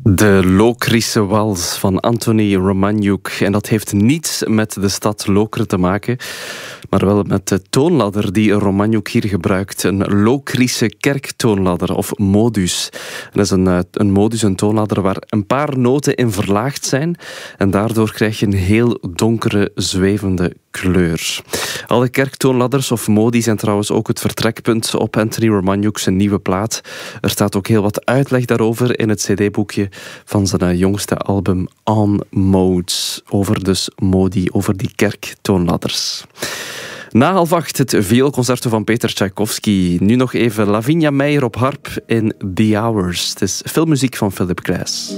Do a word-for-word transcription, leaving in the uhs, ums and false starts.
De Lokrische wals van Anthony Romaniuk. En dat heeft niets met de stad Lokeren te maken, maar wel met de toonladder die Romaniuk hier gebruikt. Een Lokrische kerktoonladder, of modus. En dat is een, een modus, een toonladder, waar een paar noten in verlaagd zijn. En daardoor krijg je een heel donkere, zwevende kleur. Alle kerktoonladders of modi zijn trouwens ook het vertrekpunt op Anthony Romaniuk's nieuwe plaat. Er staat ook heel wat uitleg daarover in het cd-boekje van zijn jongste album On Modes. Over dus modi, over die kerktoonladders. Na half acht het vioolconcerto van Peter Tchaikovsky. Nu nog even Lavinia Meijer op harp in The Hours. Het is filmmuziek van Philip Glass.